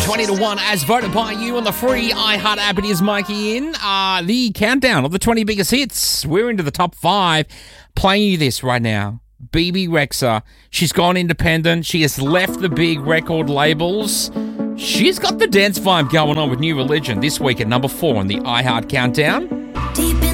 20 to 1 as voted by you on the free iHeart app. It is Mikey in. The countdown of the 20 biggest hits. We're into the top 5. Playing you this right now. BB Rexa. She's gone independent. She has left the big record labels. She's got the dance vibe going on with New Religion this week at number 4 on the iHeart countdown. Deep in